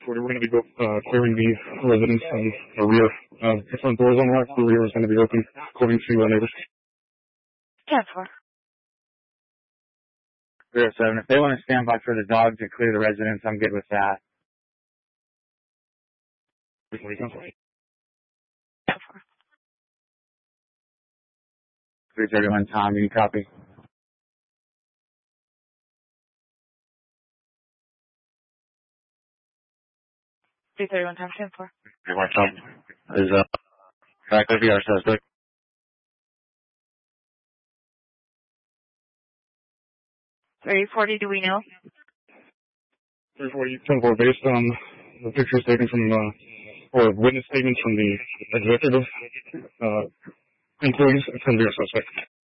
We're going to be clearing the residence and the rear. The front door is unlocked. The rear is going to be open, according to neighbors. 10-4. 307. If they want to stand by for the dog to clear the residence, I'm good with that. 331 Tom, you copy? Tom, 10-4. 331 Tom. Is back with our suspect. 340, do we know? 340, 10-4, based on the pictures taken from, or witness statements from the executive employees, it's going to be our suspect.